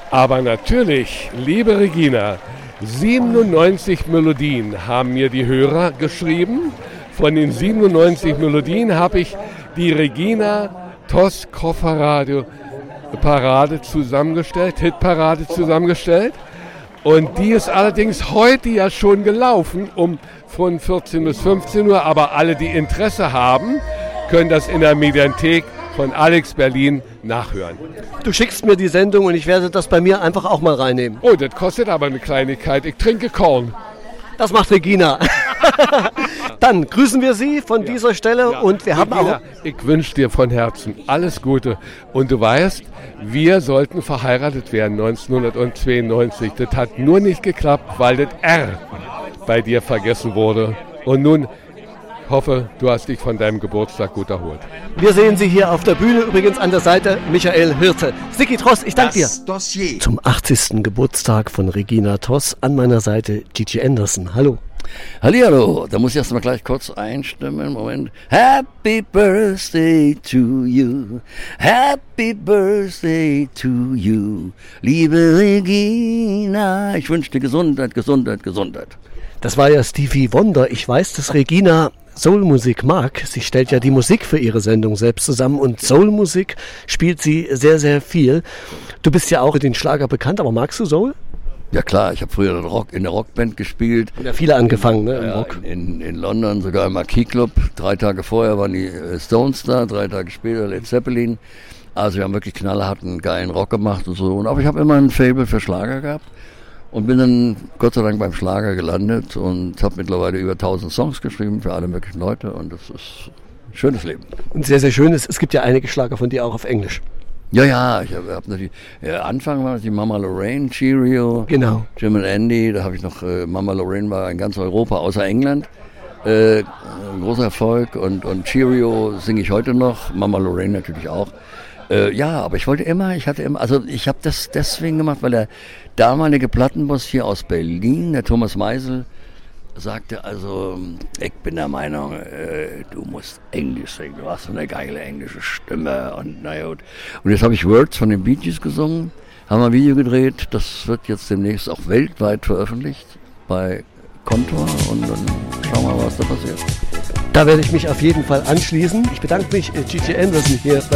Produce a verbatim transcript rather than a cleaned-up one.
Aber natürlich, liebe Regina, siebenundneunzig Melodien haben mir die Hörer geschrieben. Von den siebenundneunzig Melodien habe ich die Regina Toss Kofferradio Parade zusammengestellt, Hitparade zusammengestellt. Und die ist allerdings heute ja schon gelaufen, um von vierzehn bis fünfzehn Uhr. Aber alle, die Interesse haben, können das in der Mediathek von Alex Berlin nachhören. Du schickst mir die Sendung und ich werde das bei mir einfach auch mal reinnehmen. Oh, das kostet aber eine Kleinigkeit. Ich trinke Korn. Das macht Regina. Dann grüßen wir Sie von ja. dieser Stelle ja. und wir Regina, haben auch... Ich wünsche dir von Herzen alles Gute. Und du weißt, wir sollten verheiratet werden neunzehnhundertzweiundneunzig. Das hat nur nicht geklappt, weil das R bei dir vergessen wurde. Und nun hoffe, du hast dich von deinem Geburtstag gut erholt. Wir sehen Sie hier auf der Bühne, übrigens an der Seite Michael Hirte. Siki Tross, ich danke dir. Dossier. Zum achtzigsten Geburtstag von Regina Toss an meiner Seite Gigi Anderson. Hallo. Hallihallo, da muss ich erst mal gleich kurz einstimmen. Moment. Happy Birthday to you. Happy Birthday to you. Liebe Regina, ich wünsche dir Gesundheit, Gesundheit, Gesundheit. Das war ja Stevie Wonder. Ich weiß, dass Regina Soulmusik mag. Sie stellt ja die Musik für ihre Sendung selbst zusammen und Soulmusik spielt sie sehr, sehr viel. Du bist ja auch in den Schlager bekannt, aber magst du Soul? Ja klar, ich habe früher Rock, in der Rockband gespielt. Haben ja viele angefangen, ne? Im ja, Rock. In, in London, sogar im Marquis Club. Drei Tage vorher waren die Stones da, drei Tage später Led Zeppelin. Also wir haben wirklich knallharten, geilen Rock gemacht und so. Und aber ich habe immer ein Faible für Schlager gehabt. Und bin dann Gott sei Dank beim Schlager gelandet und habe mittlerweile über tausend Songs geschrieben für alle möglichen Leute. Und das ist ein schönes Leben. Und sehr, sehr schön ist, es gibt ja einige Schlager von dir auch auf Englisch. Ja, ja, ich habe hab natürlich, ja, Anfang war die Mama Lorraine, Cheerio, genau. Jim and Andy, da habe ich noch, äh, Mama Lorraine war in ganz Europa, außer England, äh, ein großer Erfolg und, und Cheerio singe ich heute noch, Mama Lorraine natürlich auch. Äh, ja, aber ich wollte immer, ich hatte immer, also ich habe das deswegen gemacht, weil der damalige Plattenboss hier aus Berlin, der Thomas Meisel, sagte also, ich bin der Meinung, äh, du musst Englisch singen, du hast so eine geile englische Stimme und naja gut. Und jetzt habe ich Words von den Bee Gees gesungen, haben ein Video gedreht, das wird jetzt demnächst auch weltweit veröffentlicht bei Kontor und dann schauen wir mal, was da passiert. Da werde ich mich auf jeden Fall anschließen. Ich bedanke mich, Gigi Anderson hier bei